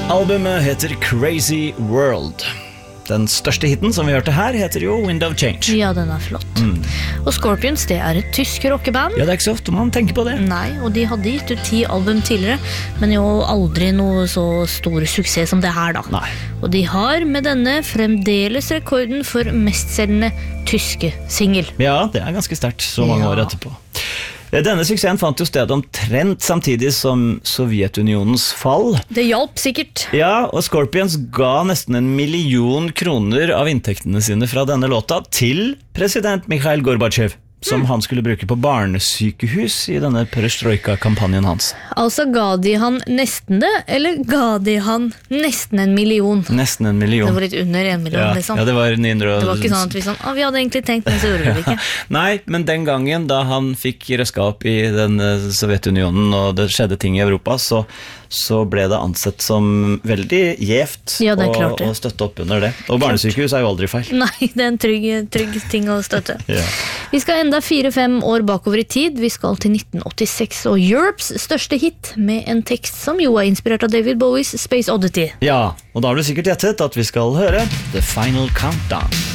Albumet heter Crazy World. Den største hitten som vi hørte her heter jo Wind of Change. Ja, den er flott. Og Scorpions, det er et tysk rockeband. Ja, det er ikke så ofte man tenker på det. Nei, og de hadde gitt ut 10 album tidligere, men jo aldri noe så stor suksess som det her da. Nei. Og de har med denne fremdeles rekorden for mestselgende tyske single. Ja, det er ganske sterkt så mange år etterpå. Denne suksessen fant jo sted omtrent samtidig som Sovjetunionens fall. Det hjalp sikkert. Ja, og Scorpions ga nesten 1 million kroner av inntektene sine fra denne låta til president Mikhail Gorbachev, som han skulle bruke på barnesykehus i denne perestrojka-kampanjen hans. Altså ga de han nesten det, eller ga de han nesten 1 million? Nesten 1 million. Det var litt under 1 million, liksom. Ja, det var 900... Det var ikke sånn at vi hadde egentlig tenkt, men så gjorde vi det ikke. Nei, men den gangen da han fikk røska opp i den Sovjetunionen, og det skjedde ting i Europa, så ble det ansett som veldig gjevt å støtte opp under det. Og barnesykehus er jo aldri feil. Nei, det er en trygg ting å støtte. Ja. Vi skal enda 4-5 år bakover i tid. Vi skal til 1986 og Europes største hit med en tekst som jo er inspirert av David Bowies Space Oddity. Ja, og da har du sikkert gjettet at vi skal høre The Final Countdown.